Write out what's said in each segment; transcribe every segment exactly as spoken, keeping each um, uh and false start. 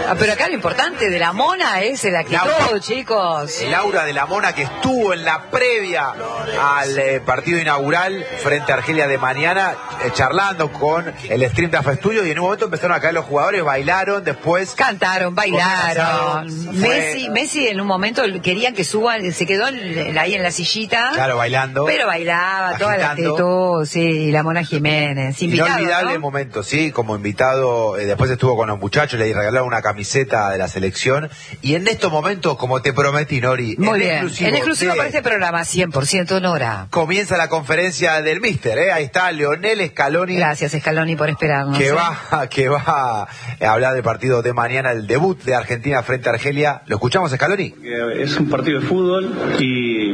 Ah, pero acá lo importante de la Mona es el actitud, Laura, chicos. El aura de la Mona que estuvo en la previa al eh, partido inaugural frente a Argelia de mañana, eh, charlando con el Stream de Festudio, y en un momento empezaron a caer los jugadores, bailaron, después cantaron, bailaron. Messi, fue... Messi en un momento querían que suban, se quedó en, ahí en la sillita. Claro, bailando. Pero bailaba, agitando. toda la actitud, sí, la Mona Jiménez. Invitado, Inolvidable ¿no? momento, sí, como invitado, eh, después estuvo con los muchachos, le regalaron una camiseta de la selección, y en estos momentos, como te prometí, Nori, muy en bien, exclusivo, en exclusiva sí, para este programa, cien por ciento Nora. comienza la conferencia del Mister, ¿eh? Ahí está Leonel Scaloni. Gracias, Scaloni, por esperarnos. Que ¿eh? va, que va a hablar del partido de mañana, el debut de Argentina frente a Argelia. ¿Lo escuchamos, Scaloni? Es un partido de fútbol y,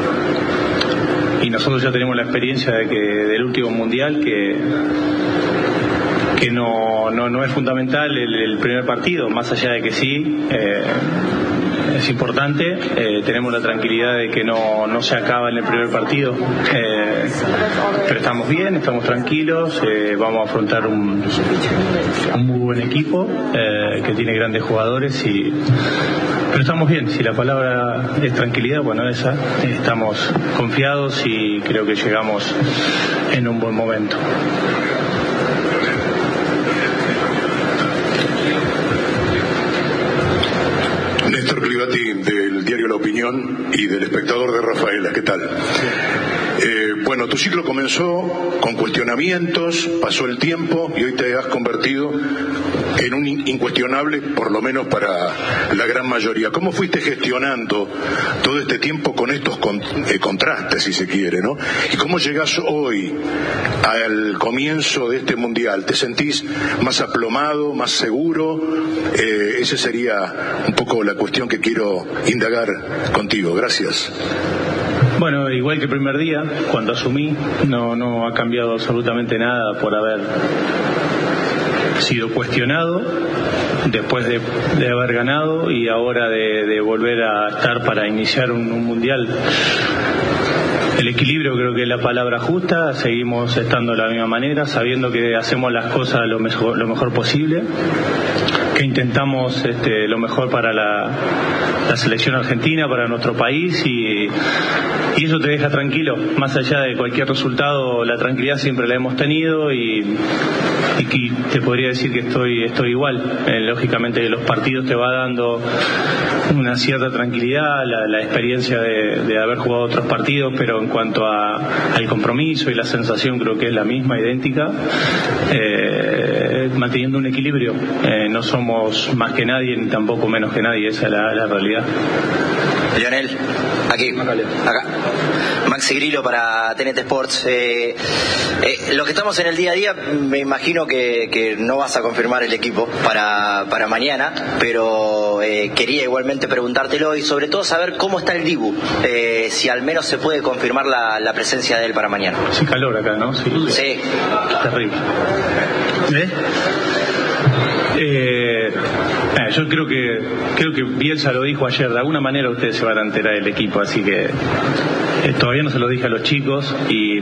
y nosotros ya tenemos la experiencia de que del último mundial que que no no, no es fundamental el, el primer partido, más allá de que sí. Eh, Es importante, eh, tenemos la tranquilidad de que no, no se acaba en el primer partido, eh, pero estamos bien, estamos tranquilos, eh, vamos a afrontar un, un muy buen equipo eh, que tiene grandes jugadores, y pero estamos bien. Si la palabra es tranquilidad, bueno, esa, estamos confiados y creo que llegamos en un buen momento. Néstor Clivati, del diario La Opinión y del Espectador de Rafaela, ¿qué tal? Eh, bueno, tu ciclo comenzó con cuestionamientos, pasó el tiempo y hoy te has convertido en un incuestionable, por lo menos para la gran mayoría. ¿Cómo fuiste gestionando todo este tiempo con estos con, eh, contrastes, si se quiere, ¿no? ¿Y cómo llegás hoy al comienzo de este mundial? ¿Te sentís más aplomado, más seguro? Eh, esa sería un poco la cuestión que quiero indagar contigo. Gracias. Bueno, igual que el primer día, cuando asumí, no, no ha cambiado absolutamente nada por haber sido cuestionado después de, de haber ganado y ahora de, de volver a estar para iniciar un, un mundial. El equilibrio creo que es la palabra justa, seguimos estando de la misma manera, sabiendo que hacemos las cosas lo mejor, lo mejor posible, que intentamos este, lo mejor para la, la selección argentina, para nuestro país, y, y eso te deja tranquilo. Más allá de cualquier resultado, la tranquilidad siempre la hemos tenido, y, y te podría decir que estoy, estoy igual. Eh, lógicamente los partidos te va dando una cierta tranquilidad, la, la experiencia de, de haber jugado otros partidos, pero en cuanto a, al compromiso y la sensación creo que es la misma, idéntica, eh, manteniendo un equilibrio. Eh, no somos más que nadie ni tampoco menos que nadie, esa es la, la realidad. Lionel, aquí, acá. Maxi Grillo para T N T Sports. Eh, eh, los que estamos en el día a día, me imagino que, que no vas a confirmar el equipo para, para mañana, pero eh, quería igualmente preguntártelo y sobre todo saber cómo está el Dibu, eh, si al menos se puede confirmar la, la presencia de él para mañana. Hace calor acá, ¿no? Sí. Sí. Terrible. ¿Eh? Eh, eh, yo creo que creo que Bielsa lo dijo ayer, de alguna manera ustedes se van a enterar del equipo, así que eh, todavía no se lo dije a los chicos y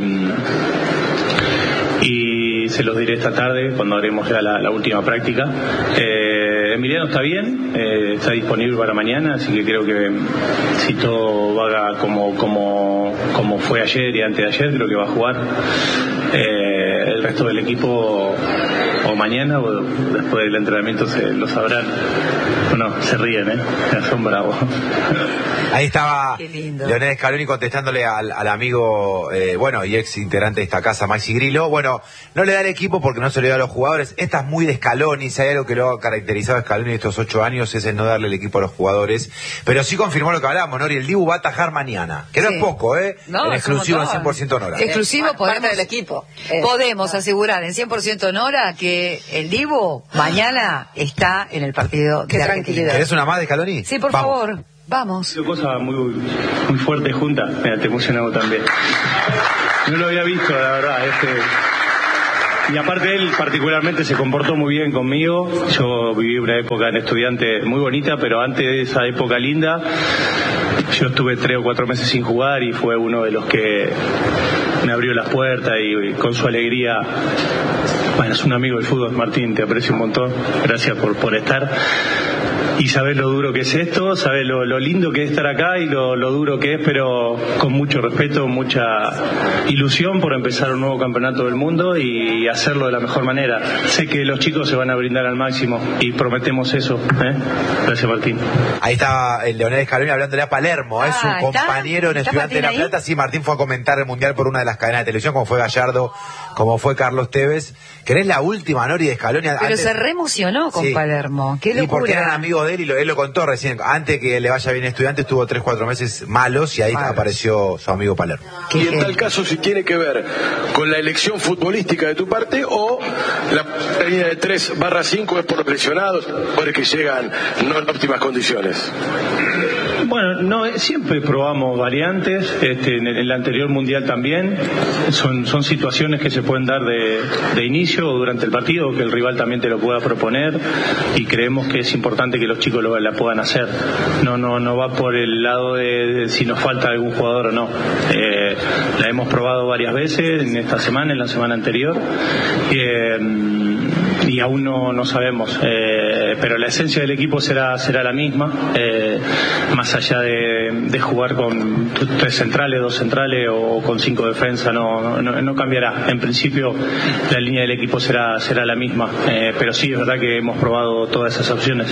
y se los diré esta tarde cuando haremos ya la, la última práctica. eh, Emiliano está bien, eh, está disponible para mañana, así que creo que si todo va como como como fue ayer y antes de ayer, creo que va a jugar. Eh, el resto del equipo o mañana o después del entrenamiento se lo sabrán. No, se ríen, ¿eh? Son bravos. Ahí estaba Leonel Scaloni contestándole al, al amigo, eh, bueno, y ex integrante de esta casa, Maxi Grillo. Bueno, no le da el equipo porque no se le da a los jugadores. Esta es muy de Scaloni. Si hay algo que lo ha caracterizado a Scaloni estos ocho años es el no darle el equipo a los jugadores. Pero sí confirmó lo que hablamos, Nori. El Dibu va a atajar mañana. Que no sí. es poco, ¿eh? No, en exclusivo en cien por ciento Nora. Exclusivo, es podemos, del equipo. podemos asegurar en cien por ciento Nora que el Dibu mañana está en el partido de Argentina. ¿Querés una más de Scaloni? Sí, por Vamos. favor. Vamos. Cosas muy, muy fuertes juntas. Mira, te emocionado también. No lo había visto, la verdad. Este... Y aparte él particularmente se comportó muy bien conmigo. Yo viví una época en estudiante muy bonita, pero antes de esa época linda, yo estuve tres o cuatro meses sin jugar y fue uno de los que me abrió las puertas y, y con su alegría Bueno, es un amigo del fútbol, Martín, te aprecio un montón. Gracias por, por estar. Y sabés lo duro que es esto, sabés lo, lo lindo que es estar acá y lo, lo duro que es, pero con mucho respeto, mucha ilusión por empezar un nuevo campeonato del mundo y hacerlo de la mejor manera. Sé que los chicos se van a brindar al máximo y prometemos eso. ¿eh? Gracias, Martín. Ahí está el Leonel Scaloni hablándole a Palermo, es ah, su compañero en Estudiantes de La Plata. Sí, Martín fue a comentar el Mundial por una de las cadenas de televisión, como fue Gallardo, como fue Carlos Tevez. ¿Querés la última, Nori, de Scaloni? Pero antes... se reemocionó con sí. Palermo. Qué locura. Y porque eran amigos de él y lo, él lo contó recién. Antes que le vaya bien Estudiantes, estuvo tres, cuatro meses malos y ahí Malos. apareció su amigo Palermo. Y en tal caso, si tiene que ver con la elección futbolística de tu parte o la línea de tres barra cinco es por los lesionados, por que llegan no en óptimas condiciones. Bueno, no, siempre probamos variantes, este, en el, el anterior mundial también, son, son situaciones que se pueden dar de, de inicio o durante el partido, que el rival también te lo pueda proponer y creemos que es importante que los chicos lo, la puedan hacer. No, no, no va por el lado de, de si nos falta algún jugador o no. Eh, la hemos probado varias veces en esta semana, en la semana anterior. Eh, y aún no, no sabemos, eh, pero la esencia del equipo será será la misma, eh, más allá de, de jugar con tres centrales, dos centrales o con cinco defensas, no, no, no cambiará. En principio la línea del equipo será será la misma, eh, pero sí es verdad que hemos probado todas esas opciones.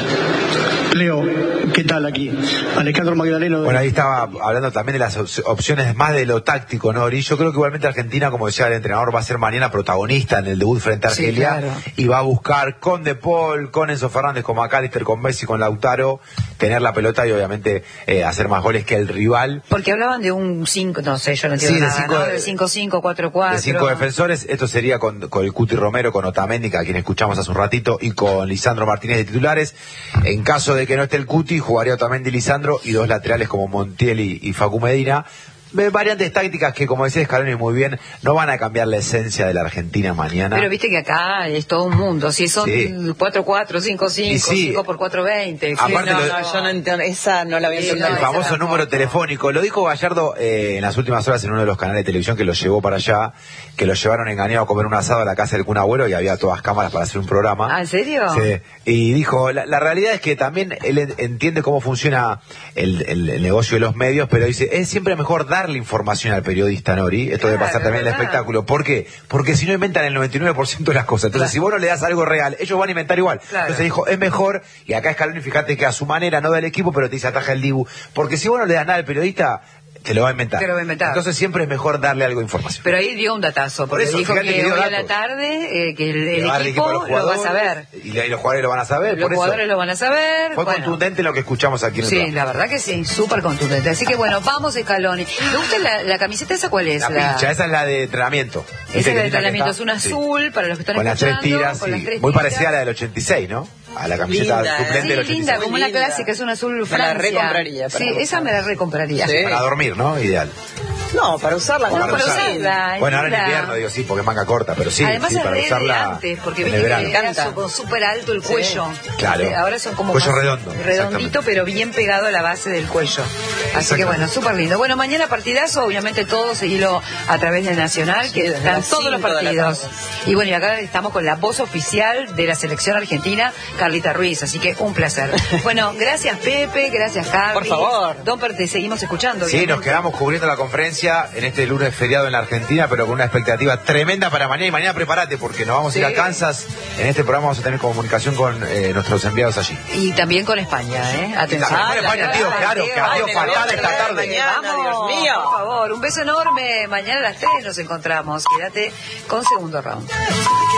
Leo, ¿qué tal aquí? Alejandro Magdaleno. De... Bueno, ahí estaba hablando también de las opciones más de lo táctico, ¿no? Y yo creo que igualmente Argentina, como decía el entrenador, va a ser mañana protagonista en el debut frente a Argelia, sí, claro. Y va a buscar con De Paul, con Enzo Fernández, con McAllister, con Messi, con Lautaro, tener la pelota y obviamente eh, hacer más goles que el rival. Porque hablaban de un cinco, no sé, yo no entiendo sí, nada, cinco, ¿no? De cinco cinco, cuatro cuatro. De cinco defensores, esto sería con, con el Cuti Romero, con Otamendi, a quien escuchamos hace un ratito, y con Lisandro Martínez de titulares. En caso de que no esté el Cuti, jugaría Otamendi y Lisandro, y dos laterales como Montiel y, y Facu Medina. Variantes tácticas que, como decía Scaloni muy bien, no van a cambiar la esencia de la Argentina mañana. Pero viste que acá es todo un mundo. Si son cuatro cuatro, cinco cinco, cinco por cuatro veinte. Aparte no, lo, no, yo no entiendo. Esa no la había entendido. El famoso número telefónico. Lo dijo Gallardo eh, en las últimas horas en uno de los canales de televisión que lo llevó para allá, que lo llevaron engañado a comer un asado a la casa del Kun Agüero y había todas cámaras para hacer un programa. ¿Ah, en serio? Sí. Y dijo, la, la realidad es que también él entiende cómo funciona el, el, el negocio de los medios, pero dice, es siempre mejor darle información al periodista, Nori, esto claro, de pasar también el espectáculo. ¿Por qué? Porque si no inventan el noventa y nueve por ciento de las cosas. Entonces, claro. Si vos no le das algo real, ellos van a inventar igual. Claro. Entonces dijo, es mejor, y acá Scaloni, fíjate que a su manera no da el equipo, pero te dice ataja el Dibu. Porque si vos no le das nada al periodista, te lo va a inventar. Te lo va a inventar. Entonces siempre es mejor darle algo de información. Pero ahí dio un datazo, porque Por eso, dijo que, que hoy datos. a la tarde eh, que el, el, equipo, equipo lo va a saber. Y, y los jugadores lo van a saber. Los por jugadores eso lo van a saber. Fue bueno. contundente lo que escuchamos aquí en el Sí, programa. la verdad que sí, súper contundente. Así que bueno, vamos Scaloni. ¿Te gusta la, la camiseta esa cuál es? La, la pincha, esa es la de entrenamiento. Esa es la de entrenamiento, es una azul, sí. Para los que están con escuchando. Las tres tiras, con sí. las tres Muy tiras. parecida a la del ochenta y seis, ¿no? A la camiseta linda, suplente sí, del ochenta y seis. Linda, como una clásica, es un azul Francia. Me la recompraría. Sí, esa me la recompraría. Sí. Para dormir, ¿no? Ideal. No, para usarla. No, para, para usarla. usarla. Bueno, ahora en invierno, digo, sí, porque es manga corta, pero sí, Además sí, es para re usarla antes, porque en viste el verano. que era súper alto el cuello. Sí. Claro. Ahora son como cuello más redondo. Redondito, pero bien pegado a la base del cuello. Así que bueno, súper lindo. Bueno, mañana partidazo, obviamente todo seguirlo a través del Nacional, que sí, están todos los partidos. Y bueno, y acá estamos con la voz oficial de la selección argentina, Carlita Ruiz, así que un placer. Bueno, gracias Pepe, gracias Carly. Por favor. Domper, te seguimos escuchando. Sí, obviamente. Nos quedamos cubriendo la conferencia en este lunes feriado en la Argentina, pero con una expectativa tremenda para mañana. Y mañana prepárate porque nos vamos sí. a ir a Kansas. En este programa vamos a tener comunicación con eh, nuestros enviados allí. Y también con España, ¿eh? Atención. Ah, con España, tío, claro, que ha sido fatal esta tarde. Mañana, vamos, Dios mío. Por favor, un beso enorme. Mañana a las tres nos encontramos. Quédate con Segundo Round.